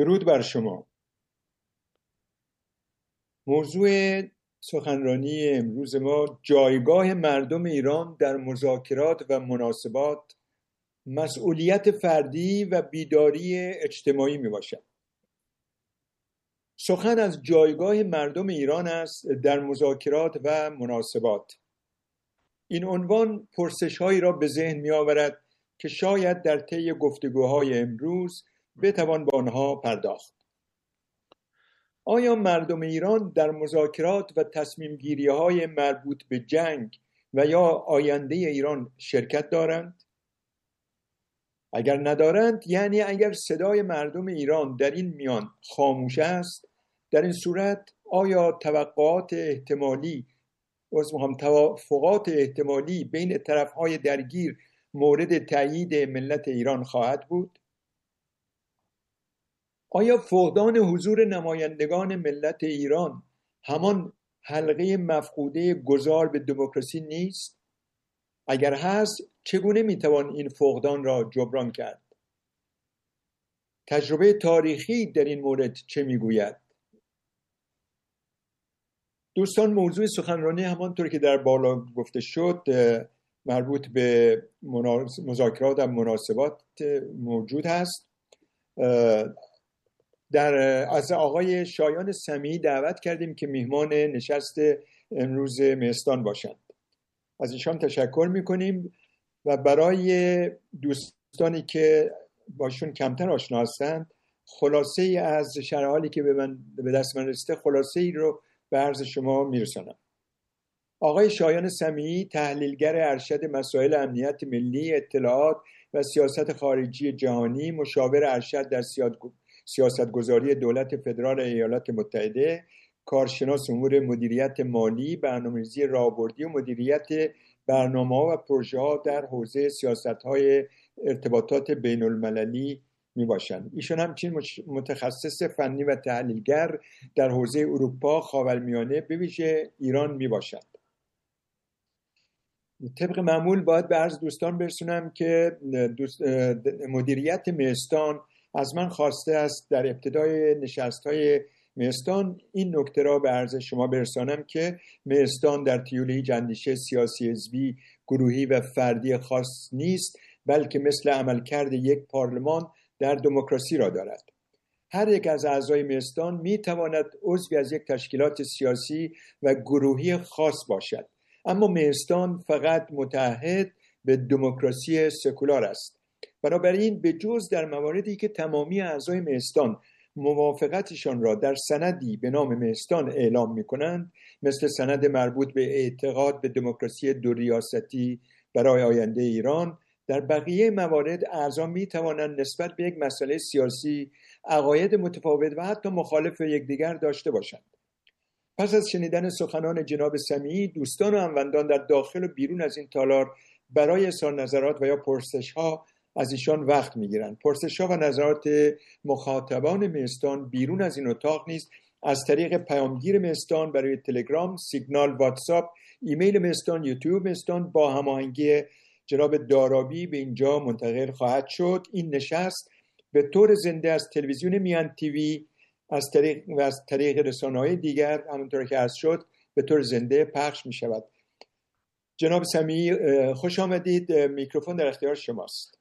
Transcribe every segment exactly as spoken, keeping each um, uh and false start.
درود بر شما. موضوع سخنرانی امروز ما جایگاه مردم ایران در مذاکرات و مناسبات، مسئولیت فردی و بیداری اجتماعی می باشد. سخن از جایگاه مردم ایران است در مذاکرات و مناسبات. این عنوان پرسش‌هایی را به ذهن می آورد که شاید در طی گفتگوهای امروز بتوان به آنها پرداخت. آیا مردم ایران در مذاکرات و تصمیم گیری های مربوط به جنگ و یا آینده ایران شرکت دارند؟ اگر ندارند، یعنی اگر صدای مردم ایران در این میان خاموش است، در این صورت آیا توقعات احتمالی از هم توافقات احتمالی بین طرفهای درگیر مورد تأیید ملت ایران خواهد بود؟ آیا فقدان حضور نمایندگان ملت ایران همان حلقه مفقوده گذار به دموکراسی نیست؟ اگر هست، چگونه میتوان این فقدان را جبران کرد؟ تجربه تاریخی در این مورد چه میگوید؟ دوستان، موضوع سخنرانی همانطور که در بالا گفته شد مربوط به مذاکرات و مناسبات موجود هست. در از آقای شایان سمیعی دعوت کردیم که میهمان نشست امروز مهستان باشند. از ایشان تشکر میکنیم و برای دوستانی که باشون کمتر آشنا هستند، خلاصه ای از شرح حالی که به من به دست من رسیده خلاصه ای رو به عرض شما میرسانم. آقای شایان سمیعی تحلیلگر ارشد مسائل امنیت ملی، اطلاعات و سیاست خارجی جهانی، مشاور ارشد در سیاستگذاری دولت فدرال ایالات متحده، کارشناس امور مدیریت مالی، برنامه‌ریزی راهبردی و مدیریت برنامه‌ها و پروژه‌ها در حوزه سیاست‌های ارتباطات بین‌المللی میباشند. ایشون همچنین متخصص فنی و تحلیلگر در حوزه اروپا، خاورمیانه، به ویژه ایران میباشد. طبق معمول باید به عرض دوستان برسونم که دوست مدیریت مهستان از من خواسته است در ابتدای نشست‌های مهستان این نکته را به عرض شما برسانم که مهستان در طیول هیچ اندیشه سیاسی حزبی، گروهی و فردی خاص نیست، بلکه مثل عملکرد یک پارلمان در دموکراسی را دارد. هر یک از اعضای مهستان می تواند عضوی از یک تشکیلات سیاسی و گروهی خاص باشد، اما مهستان فقط متعهد به دموکراسی سکولار است. بنابراین به جز در مواردی که تمامی اعضای مهستان موافقتشان را در سندی به نام مهستان اعلام می کنند، مثل سند مربوط به اعتقاد به دموکراسی دو ریاستی برای آینده ایران، در بقیه موارد اعضا می توانند نسبت به یک مسئله سیاسی عقاید متفاوت و حتی مخالف یکدیگر داشته باشند. پس از شنیدن سخنان جناب سمیعی، دوستان و هموندان در داخل و بیرون از این تالار برای اظهار نظرات و یا پرسش‌ها از ایشان وقت می‌گیرند. پرسش‌ها و نظرات مخاطبان مهستان بیرون از این اتاق نیز از طریق پیامگیر مهستان برای تلگرام، سیگنال، واتساپ، ایمیل مهستان، یوتیوب مهستان با هماهنگی جناب دارابی به اینجا منتقل خواهد شد. این نشست به طور زنده از تلویزیون میان تیوی از طریق و از طریق رسانه‌های دیگر همونطور که عرض شد به طور زنده پخش می شود. جناب سمیعی خوش آمدید. میکروفون در اختیار شماست.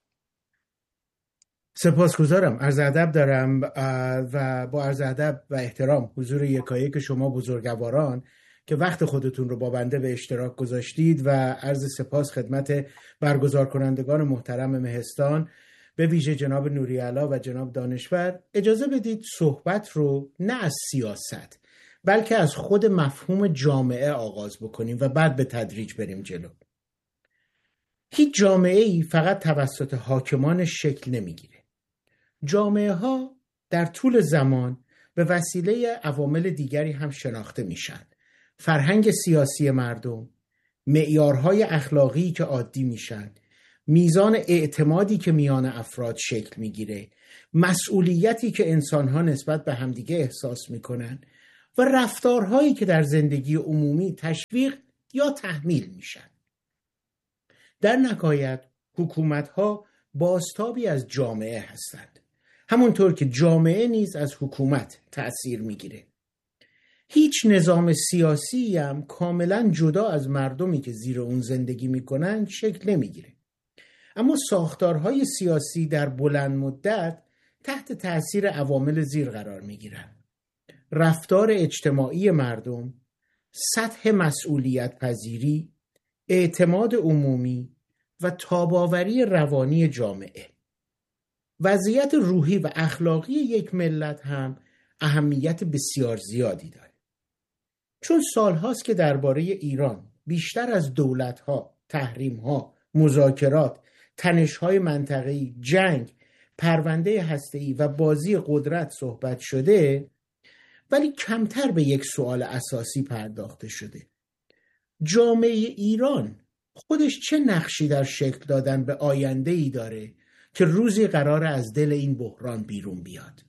سپاسگزارم. عرض ادب دارم و با عرض ادب و احترام حضور یکایک شما بزرگواران که وقت خودتون رو با بنده به اشتراک گذاشتید و عرض سپاس خدمت برگزار کنندگان محترم مهستان، به ویژه جناب نوری‌علا و جناب دانشور. اجازه بدید صحبت رو نه از سیاست بلکه از خود مفهوم جامعه آغاز بکنیم و بعد به تدریج بریم جلو. هیچ جامعه‌ای فقط توسط حاکمان شکل نمیگیره. جامعه ها در طول زمان به وسیله عوامل دیگری هم شناخته میشن. فرهنگ سیاسی مردم، معیارهای اخلاقی که عادی میشن، میزان اعتمادی که میان افراد شکل میگیره، مسئولیتی که انسانها نسبت به همدیگه احساس میکنن و رفتارهایی که در زندگی عمومی تشویق یا تحمیل میشن. در نهایت حکومتها بازتابی از جامعه هستند. همونطور که جامعه نیز از حکومت تأثیر میگیره. هیچ نظام سیاسی هم کاملا جدا از مردمی که زیر اون زندگی میکنن شکل نمیگیره. اما ساختارهای سیاسی در بلند مدت تحت تأثیر عوامل زیر قرار میگیرن: رفتار اجتماعی مردم، سطح مسئولیت پذیری، اعتماد عمومی و تاباوری روانی جامعه. وضعیت روحی و اخلاقی یک ملت هم اهمیت بسیار زیادی داره. چون سالهاست که درباره ایران بیشتر از دولت‌ها، تحریم‌ها، مذاکرات، تنش‌های منطقه‌ای، جنگ، پرونده هسته‌ای و بازی قدرت صحبت شده، ولی کمتر به یک سوال اساسی پرداخته شده: جامعه ایران خودش چه نقشی در شکل دادن به آینده‌ای داره که روزی قراره از دل این بحران بیرون بیاد؟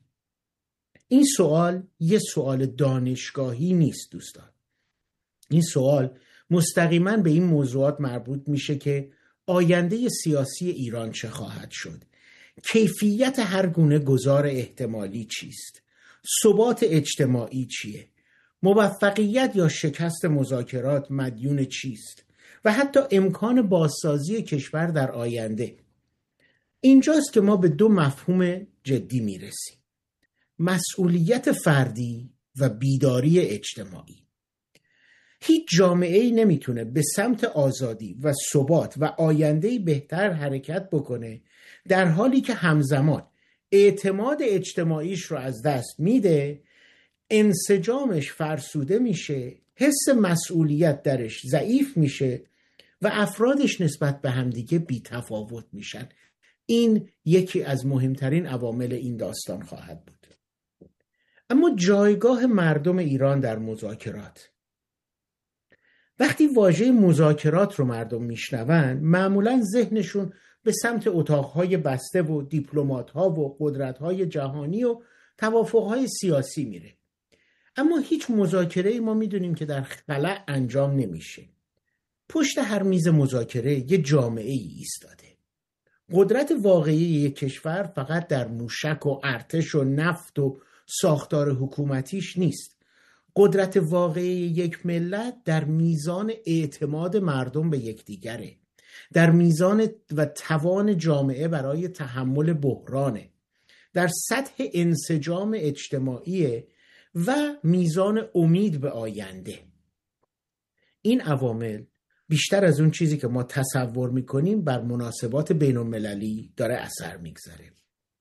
این سوال یه سوال دانشگاهی نیست دوستان. این سوال مستقیما به این موضوعات مربوط میشه که آینده سیاسی ایران چه خواهد شد؟ کیفیت هر گونه گذار احتمالی چیست؟ ثبات اجتماعی چیه؟ موفقیت یا شکست مذاکرات مدیون چیست؟ و حتی امکان بازسازی کشور در آینده. اینجاست که ما به دو مفهوم جدی میرسیم: مسئولیت فردی و بیداری اجتماعی. هیچ جامعه‌ای نمیتونه به سمت آزادی و ثبات و آینده‌ای بهتر حرکت بکنه در حالی که همزمان اعتماد اجتماعیش رو از دست میده، انسجامش فرسوده میشه، حس مسئولیت درش ضعیف میشه و افرادش نسبت به همدیگه بی‌تفاوت میشن. این یکی از مهمترین عوامل این داستان خواهد بود. اما جایگاه مردم ایران در مذاکرات. وقتی واژه مذاکرات رو مردم میشنون، معمولاً ذهنشون به سمت اتاقهای بسته و دیپلمات‌ها و قدرت‌های جهانی و توافق‌های سیاسی میره. اما هیچ مذاکره‌ای ما میدونیم که در خلأ انجام نمیشه. پشت هر میز مذاکره یه جامعه‌ای ایستاده. قدرت واقعی یک کشور فقط در موشک و ارتش و نفت و ساختار حکومتیش نیست. قدرت واقعی یک ملت در میزان اعتماد مردم به یکدیگره، در میزان و توان جامعه برای تحمل بحرانه، در سطح انسجام اجتماعی و میزان امید به آینده. این عوامل بیشتر از اون چیزی که ما تصور میکنیم بر مناسبات بین المللی داره اثر میگذاره.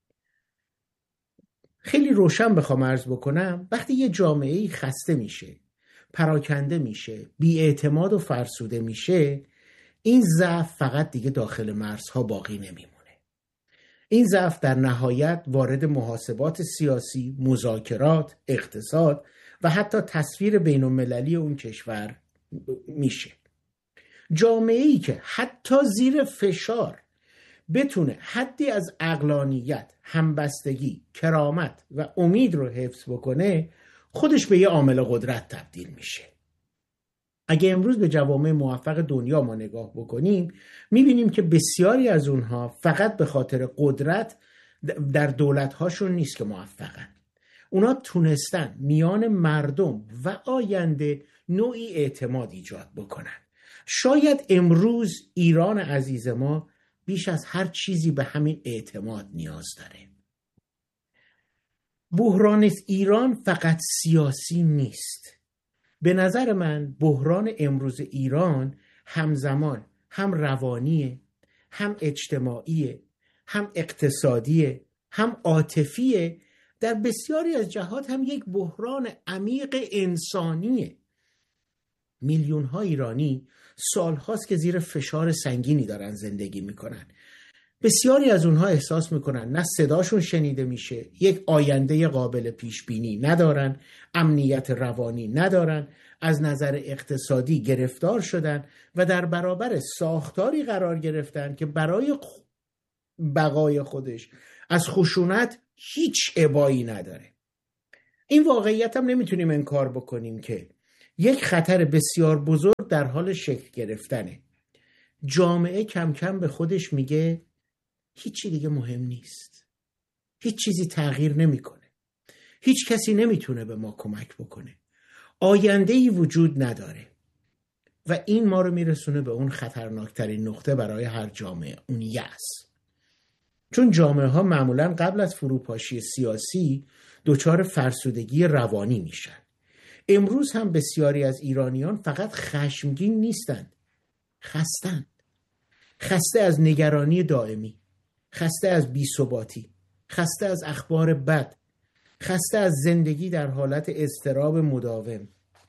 خیلی روشن بخوام عرض بکنم، وقتی یه جامعه‌ای خسته میشه، پراکنده میشه، بی‌اعتماد و فرسوده میشه، این ضعف فقط دیگه داخل مرزها باقی نمیمونه. این ضعف در نهایت وارد محاسبات سیاسی، مذاکرات، اقتصاد و حتی تصویر بین المللی اون کشور میشه. جامعه‌ای که حتی زیر فشار بتونه حدی از عقلانیت، همبستگی، کرامت و امید رو حفظ بکنه، خودش به یه عامل قدرت تبدیل میشه. اگه امروز به جوامع موفق دنیا ما نگاه بکنیم، میبینیم که بسیاری از اونها فقط به خاطر قدرت در دولت‌هاشون نیست که موفقن. اونا تونستن میان مردم و آینده نوعی اعتماد ایجاد بکنن. شاید امروز ایران عزیز ما بیش از هر چیزی به همین اعتماد نیاز داره. بحران ایران فقط سیاسی نیست. به نظر من بحران امروز ایران همزمان هم روانیه، هم اجتماعیه، هم اقتصادیه، هم عاطفیه، در بسیاری از جهات هم یک بحران عمیق انسانیه. میلیون ها ایرانی سال هاست که زیر فشار سنگینی دارن زندگی میکنن. بسیاری از اونها احساس میکنن نه صداشون شنیده میشه، یک آینده قابل پیش بینی ندارن، امنیت روانی ندارن، از نظر اقتصادی گرفتار شدن و در برابر ساختاری قرار گرفتن که برای بقای خودش از خشونت هیچ ابایی نداره. این واقعیت هم نمیتونیم انکار بکنیم که یک خطر بسیار بزرگ در حال شکل گرفتنه. جامعه کم کم به خودش میگه هیچی دیگه مهم نیست. هیچ چیزی تغییر نمیکنه. هیچ کسی نمیتونه به ما کمک بکنه. آینده‌ای وجود نداره. و این ما رو میرسونه به اون خطرناکترین نقطه برای هر جامعه، اون یأس. چون جامعه ها معمولاً قبل از فروپاشی سیاسی دچار فرسودگی روانی میشن. امروز هم بسیاری از ایرانیان فقط خشمگین نیستند، خستند. خسته از نگرانی دائمی، خسته از بی‌ثباتی، خسته از اخبار بد، خسته از زندگی در حالت اضطراب مداوم.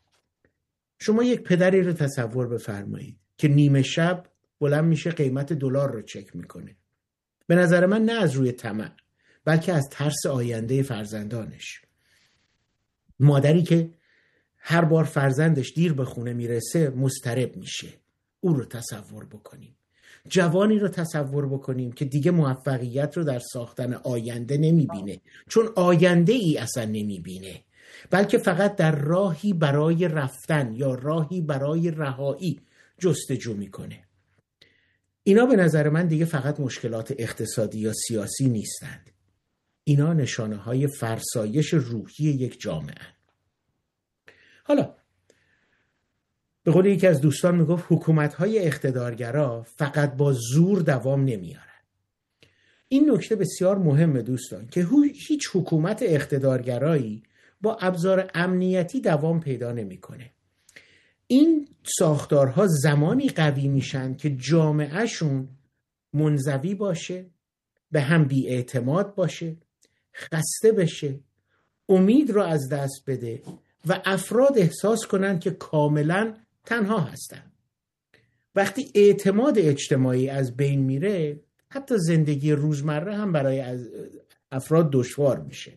شما یک پدری رو تصور بفرمایید که نیمه شب بلند میشه قیمت دلار رو چک میکنه. به نظر من نه از روی طمع، بلکه از ترس آینده فرزندانش. مادری که هر بار فرزندش دیر به خونه میرسه مضطرب میشه. او رو تصور بکنیم. جوانی رو تصور بکنیم که دیگه موفقیت رو در ساختن آینده نمیبینه، چون آینده ای اصلا نمیبینه، بلکه فقط در راهی برای رفتن یا راهی برای رهایی جستجو میکنه. اینا به نظر من دیگه فقط مشکلات اقتصادی یا سیاسی نیستند. اینا نشانه های فرسایش روحی یک جامعه. حالا به قول یکی از دوستان میگفت حکومت‌های اقتدارگرا فقط با زور دوام نمیارن. این نکته بسیار مهمه دوستان که هیچ حکومت اقتدارگرایی با ابزار امنیتی دوام پیدا نمیکنه. این ساختارها زمانی قوی میشن که جامعهشون منزوی باشه، به هم بی‌اعتماد باشه، خسته بشه، امید رو از دست بده و افراد احساس کنن که کاملا تنها هستن. وقتی اعتماد اجتماعی از بین میره، حتی زندگی روزمره هم برای افراد دشوار میشه.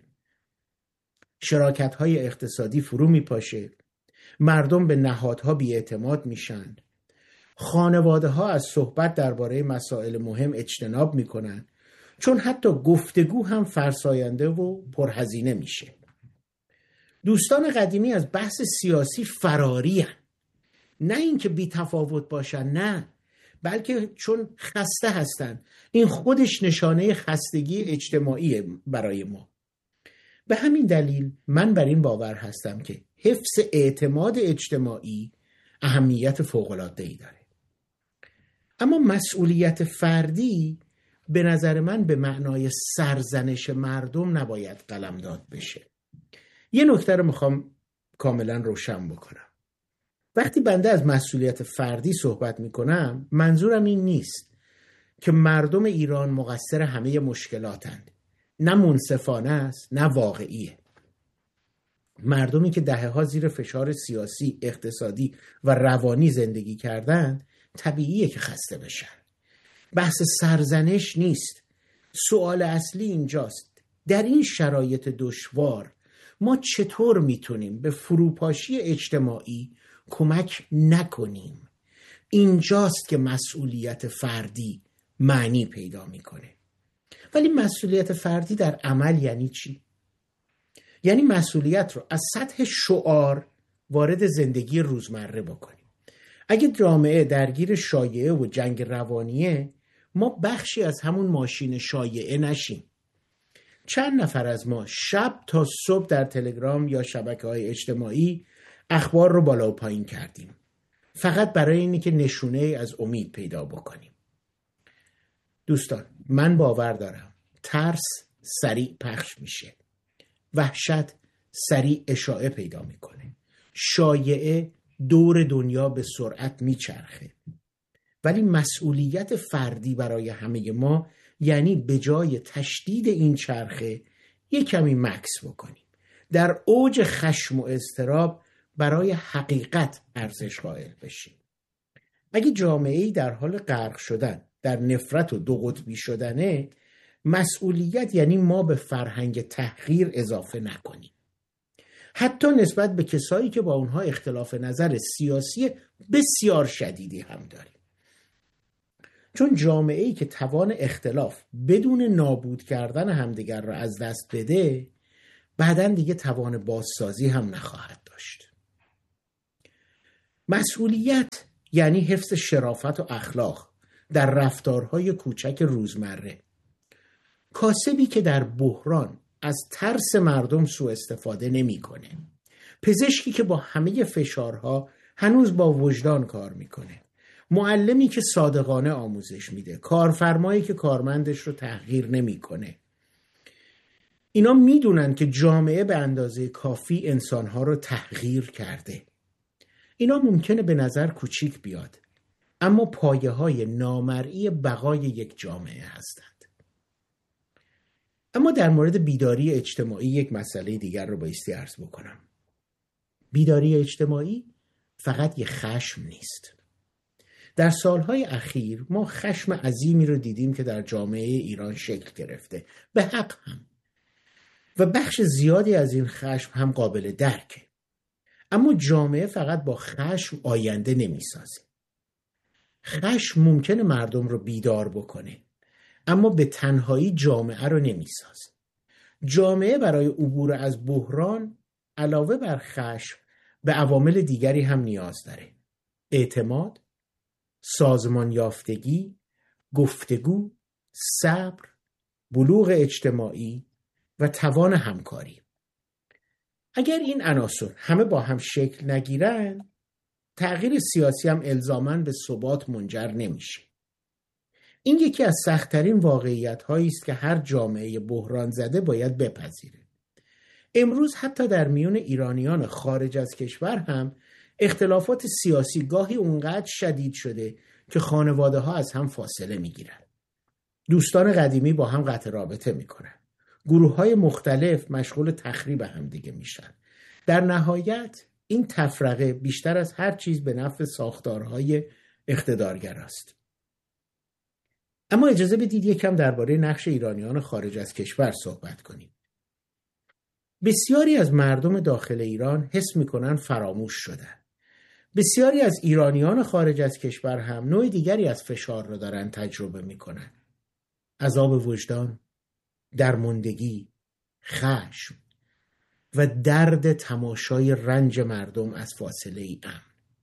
شراکت‌های اقتصادی فرو میپاشه، مردم به نهادها بی‌اعتماد میشن، خانواده‌ها از صحبت درباره مسائل مهم اجتناب میکنن، چون حتی گفتگو هم فرساینده و پرهزینه میشه. دوستان قدیمی از بحث سیاسی فراری هن. نه اینکه بی تفاوت باشن، نه، بلکه چون خسته هستن. این خودش نشانه خستگی اجتماعی برای ما. به همین دلیل من بر این باور هستم که حفظ اعتماد اجتماعی اهمیت فوق‌العاده‌ای داره. اما مسئولیت فردی به نظر من به معنای سرزنش مردم نباید قلمداد بشه. یه نکته رو میخوام کاملا روشن بکنم. وقتی بنده از مسئولیت فردی صحبت میکنم، منظورم این نیست که مردم ایران مقصر همه مشکلاتند. نه منصفانه است، نه واقعیه. مردمی که دهه‌ها زیر فشار سیاسی، اقتصادی و روانی زندگی کردند، طبیعیه که خسته بشن. بحث سرزنش نیست. سوال اصلی اینجاست: در این شرایط دشوار ما چطور میتونیم به فروپاشی اجتماعی کمک نکنیم؟ اینجاست که مسئولیت فردی معنی پیدا میکنه. ولی مسئولیت فردی در عمل یعنی چی؟ یعنی مسئولیت رو از سطح شعار وارد زندگی روزمره بکنیم. اگه جامعه درگیر شایعه و جنگ روانیه، ما بخشی از همون ماشین شایعه نشیم. چند نفر از ما شب تا صبح در تلگرام یا شبکه‌های اجتماعی اخبار رو بالا و پایین کردیم، فقط برای اینی که نشونه از امید پیدا بکنیم. دوستان، من باور دارم ترس سریع پخش میشه، وحشت سریع اشاعه پیدا میکنه، شایعه دور دنیا به سرعت میچرخه. ولی مسئولیت فردی برای همه ما یعنی به جای تشدید این چرخه یک کمی مکس بکنیم، در اوج خشم و اضطراب برای حقیقت ارزش قائل بشیم. اگه جامعه‌ای در حال غرق شدن در نفرت و دو قطبی شدنه، مسئولیت یعنی ما به فرهنگ تحقیر اضافه نکنیم، حتی نسبت به کسایی که با اونها اختلاف نظر سیاسی بسیار شدیدی هم داریم. چون جامعه‌ای که توان اختلاف بدون نابود کردن همدیگر را از دست بده، بعداً دیگه توان بازسازی هم نخواهد داشت. مسئولیت یعنی حفظ شرافت و اخلاق در رفتارهای کوچک روزمره. کاسبی که در بحران از ترس مردم سوء استفاده نمی کنه. پزشکی که با همه فشارها هنوز با وجدان کار میکنه. معلمی که صادقانه آموزش میده. کارفرمایی که کارمندش رو تحقیر نمیکنه. اینا میدونن که جامعه به اندازه کافی انسانها رو تحقیر کرده. اینا ممکنه به نظر کوچیک بیاد، اما پایه های نامرئی بقای یک جامعه هستند. اما در مورد بیداری اجتماعی یک مسئله دیگر رو بایستی عرض بکنم. بیداری اجتماعی فقط یک خشم نیست. در سالهای اخیر ما خشم عظیمی رو دیدیم که در جامعه ایران شکل گرفته، به حق هم، و بخش زیادی از این خشم هم قابل درکه. اما جامعه فقط با خشم آینده نمیسازه. خشم ممکنه مردم رو بیدار بکنه، اما به تنهایی جامعه رو نمیسازه. جامعه برای عبور از بحران علاوه بر خشم به عوامل دیگری هم نیاز داره: اعتماد، سازمان یافتگی، گفتگو، صبر، بلوغ اجتماعی و توان همکاری. اگر این عناصر همه با هم شکل نگیرن، تغییر سیاسی هم الزاماً به ثبات منجر نمیشه. این یکی از سخت‌ترین واقعیت‌هایی است که هر جامعه بحران زده باید بپذیره. امروز حتی در میون ایرانیان خارج از کشور هم اختلافات سیاسی گاهی اونقدر شدید شده که خانواده‌ها از هم فاصله میگیرن. دوستان قدیمی با هم قطع رابطه میکنن. گروه‌های مختلف مشغول تخریب هم دیگه میشن. در نهایت این تفرقه بیشتر از هر چیز به نفع ساختارهای اقتدارگراست. اما اجازه بدید یکم درباره نقش ایرانیان خارج از کشور صحبت کنیم. بسیاری از مردم داخل ایران حس میکنن فراموش شدن. بسیاری از ایرانیان خارج از کشور هم نوع دیگری از فشار رو دارن تجربه میکنن: عذاب وجدان، درماندگی، خشم و درد تماشای رنج مردم از فاصله ای امن.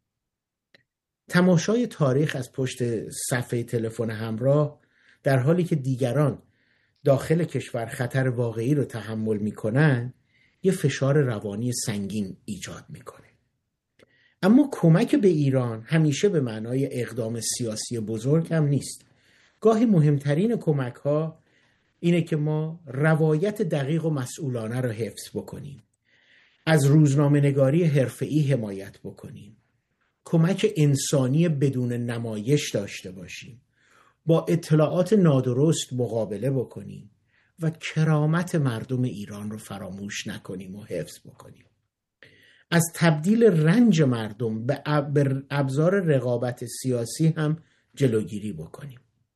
تماشای تاریخ از پشت صفحه تلفن همراه در حالی که دیگران داخل کشور خطر واقعی رو تحمل میکنن یه فشار روانی سنگین ایجاد میکنه. اما کمک به ایران همیشه به معنای اقدام سیاسی بزرگ هم نیست. گاهی مهمترین کمک ها اینه که ما روایت دقیق و مسئولانه رو حفظ بکنیم. از روزنامه نگاری حرفه‌ای حمایت بکنیم. کمک انسانی بدون نمایش داشته باشیم. با اطلاعات نادرست مقابله بکنیم و کرامت مردم ایران رو فراموش نکنیم و حفظ بکنیم. از تبدیل رنج مردم به ابزار رقابت سیاسی هم جلوگیری بکنیم.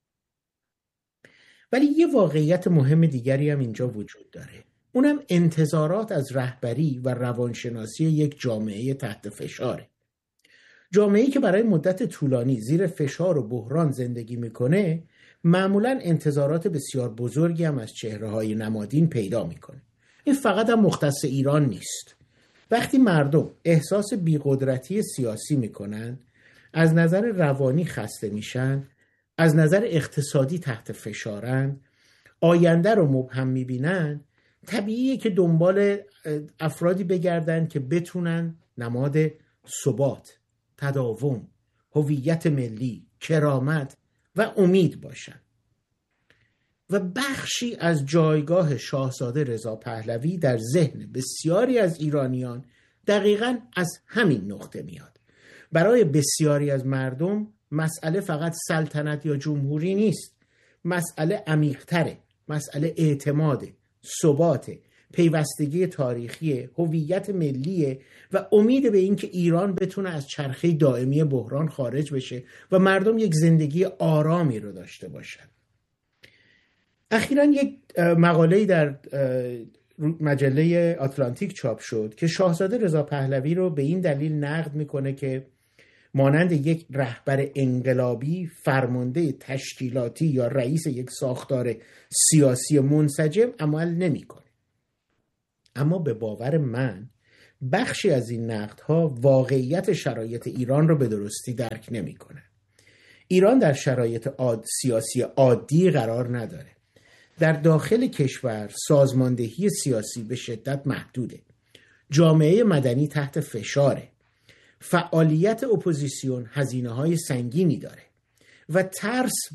ولی یه واقعیت مهم دیگری هم اینجا وجود داره. اونم انتظارات از رهبری و روانشناسی یک جامعه تحت فشاره. جامعه‌ای که برای مدت طولانی زیر فشار و بحران زندگی میکنه معمولاً انتظارات بسیار بزرگی هم از چهره‌های نمادین پیدا میکنه. این فقط هم مختص ایران نیست. وقتی مردم احساس بی‌قدرتی سیاسی میکنن، از نظر روانی خسته میشن، از نظر اقتصادی تحت فشارن، آینده رو مبهم میبینن، طبیعیه که دنبال افرادی بگردن که بتونن نماد ثبات، تداوم، هویت ملی، کرامت و امید باشن. و بخشی از جایگاه شاهزاده رضا پهلوی در ذهن بسیاری از ایرانیان دقیقاً از همین نقطه میاد. برای بسیاری از مردم مسئله فقط سلطنت یا جمهوری نیست. مسئله عمیق‌تره. مسئله اعتماده، ثباته، پیوستگی تاریخی، هویت ملیه و امید به این که ایران بتونه از چرخه دائمی بحران خارج بشه و مردم یک زندگی آرامی رو داشته باشن. اخیراً یک مقاله‌ای در مجله آتلانتیک چاپ شد که شاهزاده رضا پهلوی رو به این دلیل نقد میکنه که مانند یک رهبر انقلابی، فرمانده تشکیلاتی یا رئیس یک ساختار سیاسی منسجم عمل نمیکنه. اما به باور من بخشی از این نقدها واقعیت شرایط ایران رو به درستی درک نمیکنه. ایران در شرایط عاد سیاسی عادی قرار نداره. در داخل کشور سازماندهی سیاسی به شدت محدوده. جامعه مدنی تحت فشاره. فعالیت اپوزیسیون هزینه‌های سنگینی داره و ترس